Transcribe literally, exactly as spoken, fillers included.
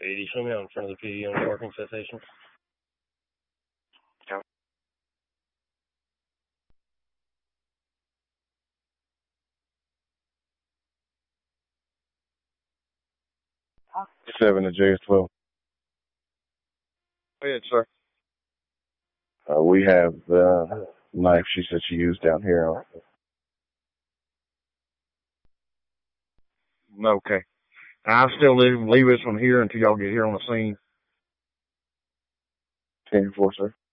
eighty, show me out in front of the P D on parking citation. Seven to J S twelve. Go ahead, sir. Uh, we have the knife she said she used down here. Okay. I'll still leave, leave this one here until y'all get here on the scene. ten four, sir.